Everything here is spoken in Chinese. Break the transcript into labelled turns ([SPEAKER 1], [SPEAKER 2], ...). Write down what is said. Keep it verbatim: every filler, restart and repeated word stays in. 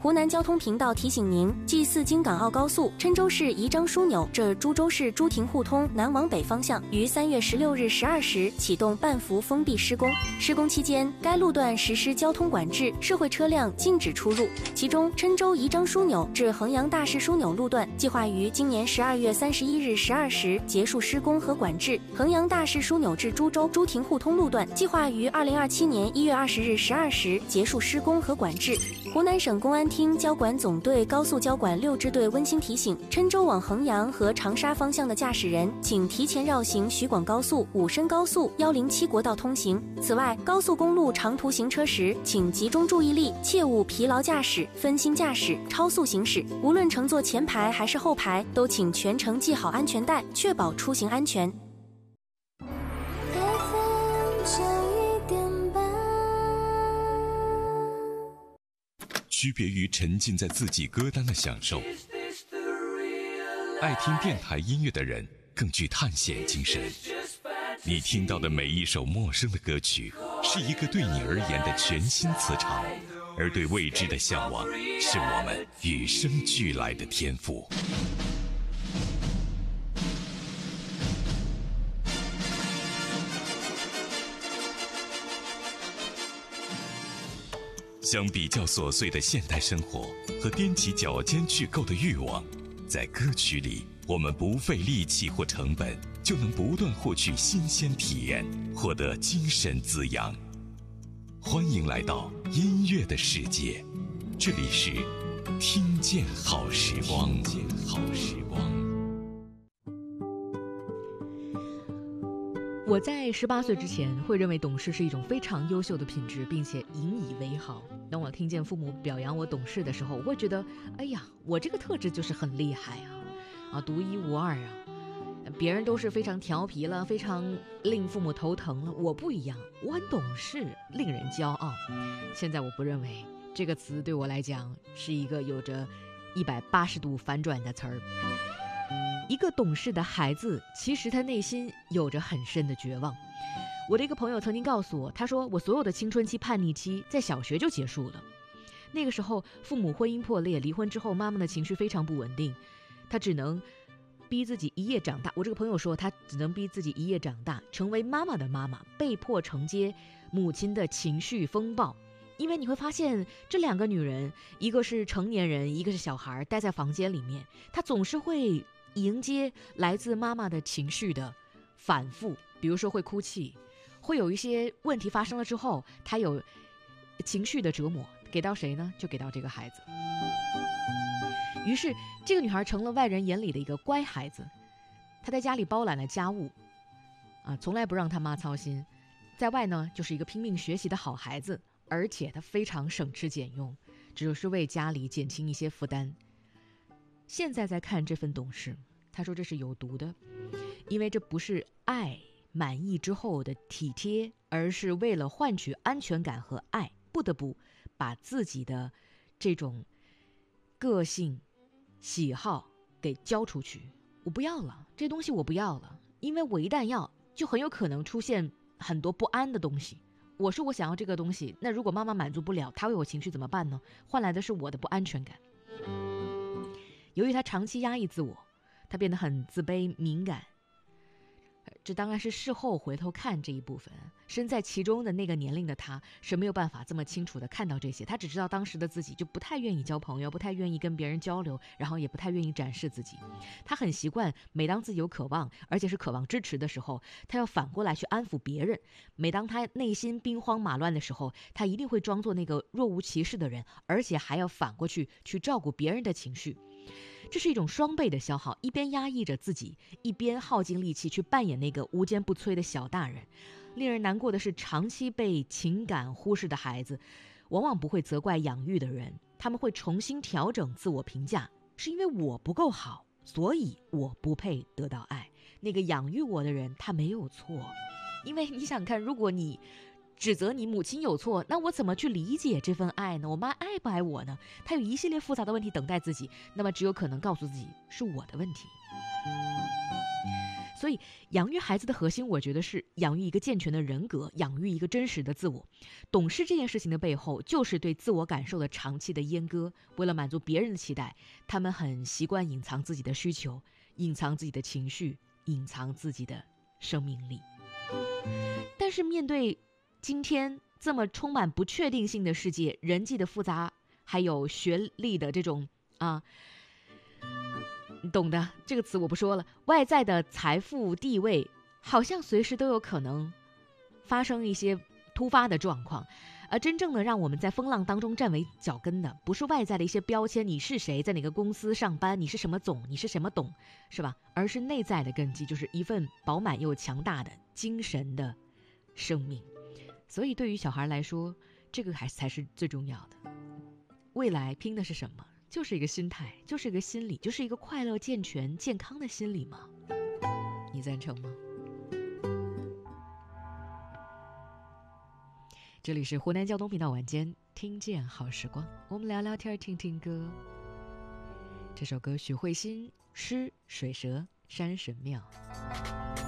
[SPEAKER 1] 湖南交通频道提醒您：继四京港澳高速郴州市宜章枢纽至株洲市朱亭互通南往北方向于三月十六日十二时启动半幅封闭施工。施工期间，该路段实施交通管制，社会车辆禁止出入。其中，郴州宜章枢纽至衡阳大市枢纽路段计划于今年十二月三十一日十二时结束施工和管制；衡阳大市枢纽至株洲朱亭互通路段计划于二零二七年一月二十日十二时结束施工和管制。湖南省公安厅交管总队高速交管六支队温馨提醒：郴州往衡阳和长沙方向的驾驶人，请提前绕行徐广高速、武深高速、一零七国道通行。此外，高速公路长途行车时，请集中注意力，切勿疲劳驾驶、分心驾驶、超速行驶。无论乘坐前排还是后排，都请全程系好安全带，确保出行安全。
[SPEAKER 2] 区别于沉浸在自己歌单的享受，爱听电台音乐的人更具探险精神。你听到的每一首陌生的歌曲，是一个对你而言的全新磁场，而对未知的向往，是我们与生俱来的天赋。相比较琐碎的现代生活和踮起脚尖去够的欲望，在歌曲里，我们不费力气或成本，就能不断获取新鲜体验，获得精神滋养。欢迎来到音乐的世界，这里是听见好时光。听见好时光。
[SPEAKER 3] 我在十八岁之前会认为懂事是一种非常优秀的品质，并且引以为豪。当我听见父母表扬我懂事的时候，我会觉得，哎呀，我这个特质就是很厉害啊，啊，独一无二啊！别人都是非常调皮了，非常令父母头疼了，我不一样，我很懂事，令人骄傲。现在我不认为这个词对我来讲是一个有着一百八十度反转的词儿。一个懂事的孩子，其实他内心有着很深的绝望。我的一个朋友曾经告诉我，他说我所有的青春期叛逆期在小学就结束了。那个时候父母婚姻破裂，离婚之后妈妈的情绪非常不稳定，他只能逼自己一夜长大。我这个朋友说他只能逼自己一夜长大，成为妈妈的妈妈，被迫承接母亲的情绪风暴。因为你会发现这两个女人，一个是成年人，一个是小孩，待在房间里面，她总是会迎接来自妈妈的情绪的反复，比如说会哭泣，会有一些问题发生了之后，她有情绪的折磨，给到谁呢？就给到这个孩子。于是这个女孩成了外人眼里的一个乖孩子，她在家里包揽了家务啊，从来不让她妈操心，在外呢就是一个拼命学习的好孩子，而且她非常省吃俭用，只是为家里减轻一些负担。现在在看这份懂事，他说这是有毒的，因为这不是爱满意之后的体贴，而是为了换取安全感和爱，不得不把自己的这种个性喜好给交出去。我不要了，这东西我不要了，因为我一旦要，就很有可能出现很多不安的东西。我说我想要这个东西，那如果妈妈满足不了，她为我情绪怎么办呢？换来的是我的不安全感。由于他长期压抑自我，他变得很自卑敏感。这当然是事后回头看这一部分，身在其中的那个年龄的他是没有办法这么清楚的看到这些，他只知道当时的自己就不太愿意交朋友，不太愿意跟别人交流，然后也不太愿意展示自己。他很习惯每当自己有渴望，而且是渴望支持的时候，他要反过来去安抚别人。每当他内心兵荒马乱的时候，他一定会装作那个若无其事的人，而且还要反过去去照顾别人的情绪。这是一种双倍的消耗，一边压抑着自己，一边耗尽力气去扮演那个无坚不摧的小大人。令人难过的是，长期被情感忽视的孩子往往不会责怪养育的人，他们会重新调整自我评价，是因为我不够好，所以我不配得到爱。那个养育我的人他没有错，因为你想看，如果你指责你母亲有错，那我怎么去理解这份爱呢？我妈爱不爱我呢？她有一系列复杂的问题等待自己，那么只有可能告诉自己是我的问题。 所以养育孩子的核心，我觉得是养育一个健全的人格，养育一个真实的自我。懂事这件事情的背后，就是对自我感受的长期的阉割。为了满足别人的期待，他们很习惯隐藏自己的需求，隐藏自己的情绪，隐藏自己的生命力。但是面对今天这么充满不确定性的世界，人际的复杂，还有学历的这种啊，你懂的，这个词我不说了。外在的财富地位，好像随时都有可能发生一些突发的状况，而真正的让我们在风浪当中站稳脚跟的，不是外在的一些标签，你是谁，在哪个公司上班，你是什么总，你是什么董，是吧？而是内在的根基，就是一份饱满又强大的精神的生命。所以对于小孩来说，这个还才是最重要的。未来拼的是什么？就是一个心态，就是一个心理，就是一个快乐、健全、健康的心理嘛。你赞成吗？这里是湖南交通频道晚间听见好时光，我们聊聊天，听听歌。这首歌许慧欣诗《水蛇山神庙》。